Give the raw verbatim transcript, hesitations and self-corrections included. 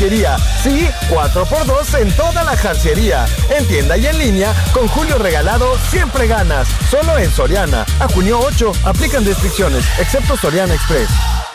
jarciería. Sí, cuatro por dos en toda la jarciería. En tienda y en línea, con Julio Regalado siempre ganas. Solo en Soriana. A junio ocho, aplican restricciones, excepto Soriana Express.